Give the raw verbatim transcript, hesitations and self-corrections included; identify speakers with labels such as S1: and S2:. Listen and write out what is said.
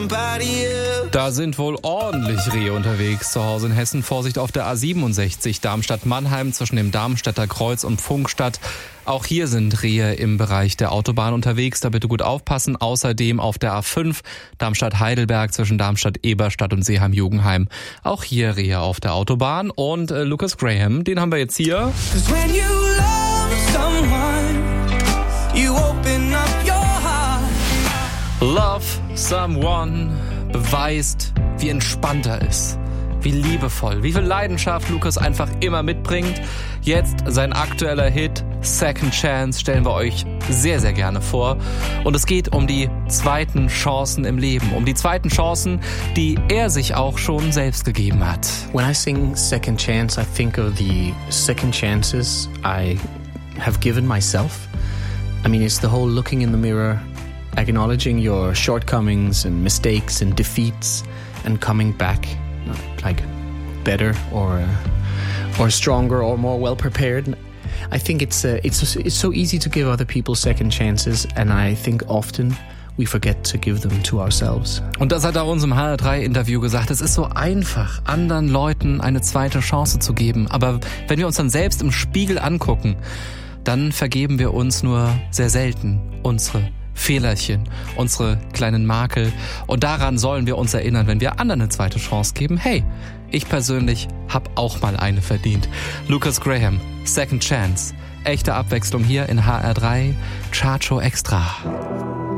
S1: somebody else.
S2: Da sind wohl ordentlich Rehe unterwegs zu Hause in Hessen. Vorsicht auf der A siebenundsechzig Darmstadt-Mannheim zwischen dem Darmstädter Kreuz und Pfungstadt. Auch hier sind Rehe im Bereich der Autobahn unterwegs. Da bitte gut aufpassen. Außerdem auf der A fünf Darmstadt-Heidelberg zwischen Darmstadt-Eberstadt und Seeheim-Jugenheim. Auch hier Rehe auf der Autobahn. Und äh, Lucas Graham, den haben wir jetzt hier. Love Someone beweist, wie entspannt er ist, wie liebevoll, wie viel Leidenschaft Lucas einfach immer mitbringt. Jetzt sein aktueller Hit Second Chance stellen wir euch sehr, sehr gerne vor. Und es geht um die zweiten Chancen im Leben, um die zweiten Chancen, die er sich auch schon selbst gegeben hat.
S3: When I sing Second Chance, I think of the second chances I have given myself. I mean, it's the whole looking in the mirror, acknowledging your shortcomings and mistakes and defeats and coming back like better or uh, or stronger or more well prepared. I think it's uh, it's it's so easy to give other people second chances, and I think often we forget to give them to ourselves.
S2: Und das hat er uns im H R drei Interview gesagt. Es ist so einfach, anderen Leuten eine zweite Chance zu geben. Aber wenn wir uns dann selbst im Spiegel angucken, dann vergeben wir uns nur sehr selten unsere Fehlerchen, unsere kleinen Makel. Und daran sollen wir uns erinnern, wenn wir anderen eine zweite Chance geben. Hey, ich persönlich habe auch mal eine verdient. Lucas Graham, Second Chance. Echte Abwechslung hier in H R drei Chartshow Extra.